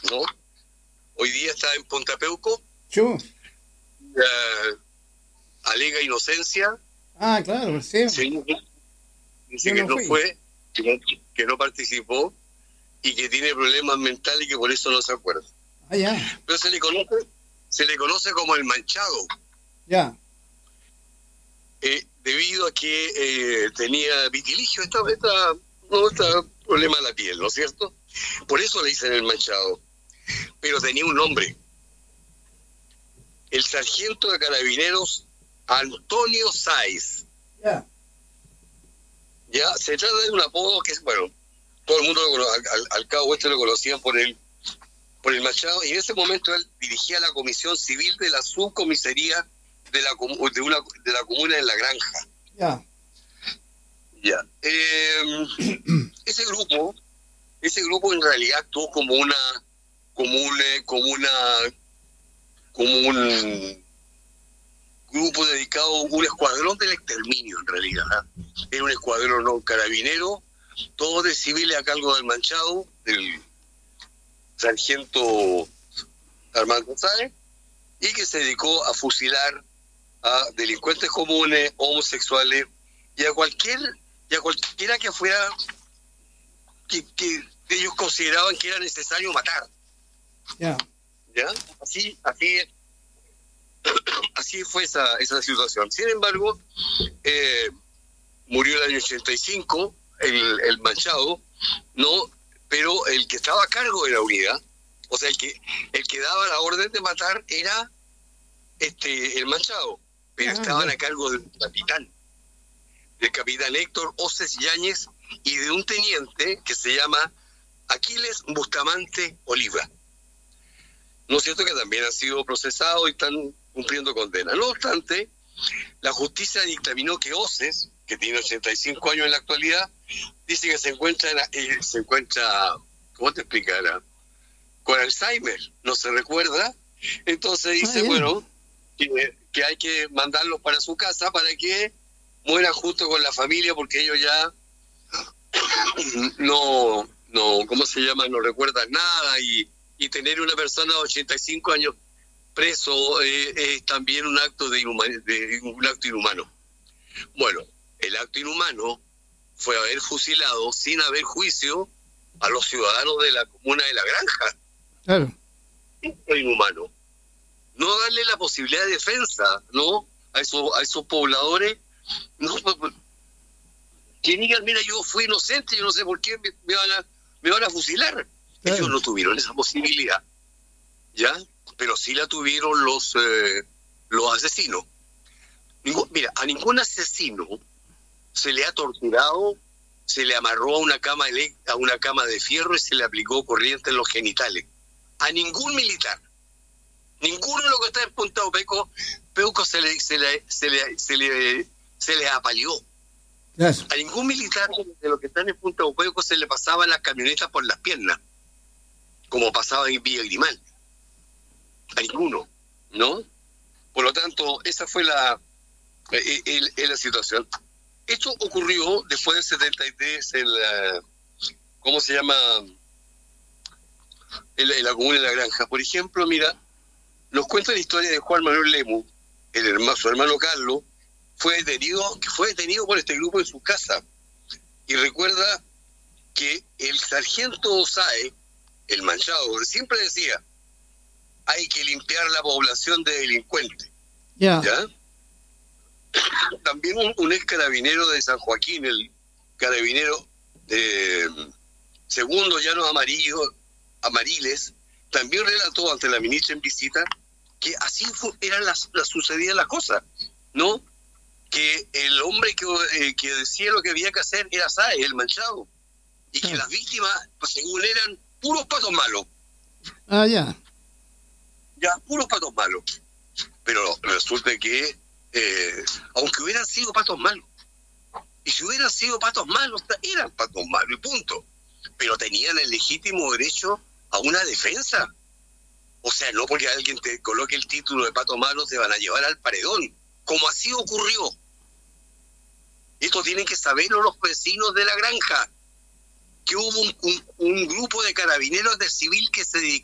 ¿no? Hoy día está en Pontapeuco, Chu. alega inocencia, Ah, claro, sí. sí, dice Yo que no no fui. fue, que no participó y que tiene problemas mentales y que por eso no se acuerda. Ah, ya. Pero se le conoce como el manchado, Ya. debido a que tenía vitiligio, esta problema de la piel, ¿no es cierto? Por eso le dicen el manchado. Pero tenía un nombre, el sargento de carabineros Antonio Sáez. Ya. Ya, se trata de un apodo que es, bueno, todo el mundo al cabo este lo conocían por el Machado, y en ese momento él dirigía la comisión civil de la subcomisaría de la comuna de La Granja. Ya. Ya. Ese grupo en realidad actuó como un grupo dedicado, un escuadrón del exterminio en realidad. Era un escuadrón no carabinero, todos de civiles a cargo del Manchado, del sargento Armando Sáez, y que se dedicó a fusilar a delincuentes comunes, homosexuales y a cualquiera que fuera que ellos consideraban que era necesario matar. Ya. ¿Ya? Así fue esa situación. Sin embargo, murió el año 85 el Manchado, ¿no? Pero el que estaba a cargo de la unidad, o sea, el que daba la orden de matar era el Manchado, pero estaban a cargo del capitán Héctor Oces Yáñez y de un teniente que se llama Aquiles Bustamante Oliva. ¿No es cierto? Que también han sido procesados y están cumpliendo condena. No obstante, la justicia dictaminó que Oces, que tiene 85 años en la actualidad, dice que se encuentra, ¿cómo te explicará? Con Alzheimer, no se recuerda. Entonces dice, bueno, que hay que mandarlos para su casa para que mueran junto con la familia, porque ellos ya no, ¿cómo se llama? No recuerdan nada, y tener una persona de 85 años preso es también un acto un acto inhumano. Bueno, el acto inhumano fue haber fusilado sin haber juicio a los ciudadanos de la comuna de La Granja. Claro. Esto es inhumano. No darle la posibilidad de defensa, ¿no? A esos pobladores, no, que digan, mira, yo fui inocente, yo no sé por qué me van a fusilar. Claro. Ellos no tuvieron esa posibilidad, ¿ya? Pero sí la tuvieron los asesinos. Mira, a ningún asesino se le ha torturado, se le amarró a una cama de fierro y se le aplicó corriente en los genitales. A ningún militar. Ninguno de los que está en Punta Peuco se le apaleó. Yes. A ningún militar de los que están en Punta Peuco se le pasaban las camionetas por las piernas, como pasaba en Villa Grimal. A ninguno, ¿no? Por lo tanto, esa fue la situación. Esto ocurrió después del 73 ¿cómo se llama? En la comuna de La Granja. Por ejemplo, mira, nos cuenta la historia de Juan Manuel Lemus, su hermano Carlos, fue detenido por este grupo en su casa. Y recuerda que el sargento Sáez, el Manchado, siempre decía, hay que limpiar la población de delincuentes. ¿Ya? También un ex carabinero de San Joaquín, el carabinero Segundo Llanos Amariles, también relató ante la ministra en visita que así sucedían las cosas, ¿no? Que el hombre que decía lo que había que hacer era Sáez, el Manchado, y que las víctimas, pues, según eran puros patos malos. Ah, ya. Ya, puros patos malos. Pero resulta que, aunque hubieran sido patos malos, y si hubieran sido patos malos, eran patos malos y punto. Pero tenían el legítimo derecho a una defensa. O sea, no porque alguien te coloque el título de pato malo te van a llevar al paredón, como así ocurrió. Esto tienen que saberlo los vecinos de La Granja, que hubo un grupo de carabineros de civil que se dedicó